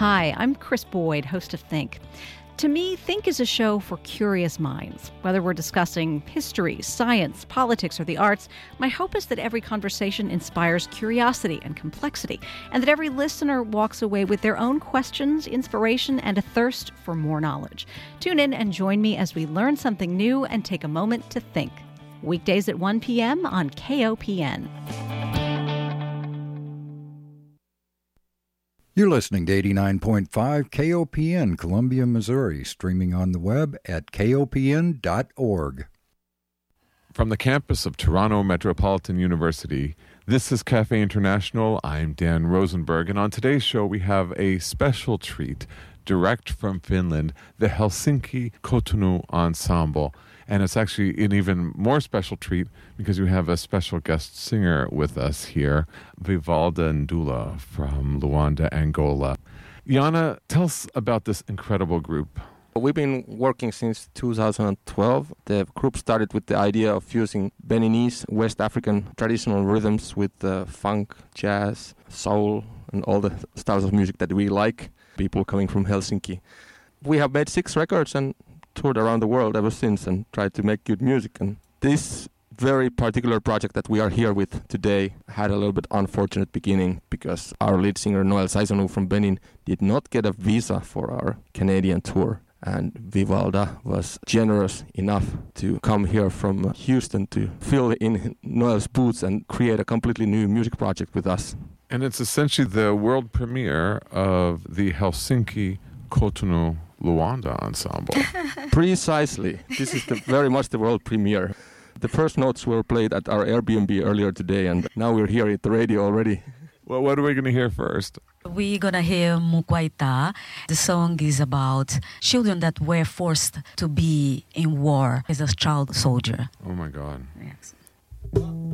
Hi, I'm Chris Boyd, host of Think. To me, Think is a show for curious minds. Whether we're discussing history, science, politics, or the arts, my hope is that every conversation inspires curiosity and complexity, and that every listener walks away with their own questions, inspiration, and a thirst for more knowledge. Tune in and join me as we learn something new and take a moment to think. Weekdays at 1 p.m. on KOPN. You're listening to 89.5 KOPN, Columbia, Missouri, streaming on the web at kopn.org. From the campus of Toronto Metropolitan University, this is Cafe International. I'm Dan Rosenberg, and on today's show we have a special treat direct from Finland, the Helsinki Kotonu Ensemble. And it's actually an even more special treat because we have a special guest singer with us here, Vivalda Ndula from Luanda, Angola. Yana, tell us about this incredible group. We've been working since 2012. The group started with the idea of fusing Beninese, West African traditional rhythms with funk, jazz, soul, and all the styles of music that we like, people coming from Helsinki. We have made 6 records and toured around the world ever since and tried to make good music. And this very particular project that we are here with today had a little bit unfortunate beginning because our lead singer Noel Saisonu from Benin did not get a visa for our Canadian tour. And Vivalda was generous enough to come here from Houston to fill in Noel's boots and create a completely new music project with us. And it's essentially the world premiere of the Helsinki Kotonu Luanda Ensemble. Precisely. This is very much the world premiere. The first notes were played at our Airbnb earlier today, and now we're here at the radio already. Well, what are we going to hear first? We're going to hear Mukwaita. The song is about children that were forced to be in war as a child soldier. Oh, my God. Yes.